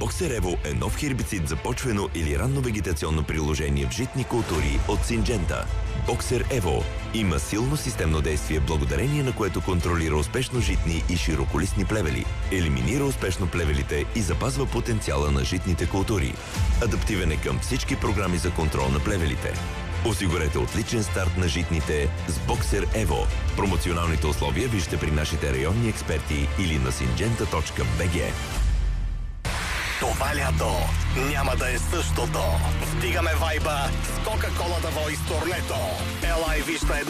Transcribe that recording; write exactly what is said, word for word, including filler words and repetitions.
Боксер Ево е нов хербицид за почвено или ранно вегетационно приложение в житни култури от Синджента. Боксер Ево има силно системно действие, благодарение на което контролира успешно житни и широколистни плевели, елиминира успешно плевелите и запазва потенциала на житните култури. Адаптивен е към всички програми за контрол на плевелите. Осигурете отличен старт на житните с Боксер Ево. Промоционалните условия вижте при нашите районни експерти или на синджента точка би джи. Това лято няма да е същото. Вдигаме вайба с Кока-Кола да Voice турнето. Ела и виж на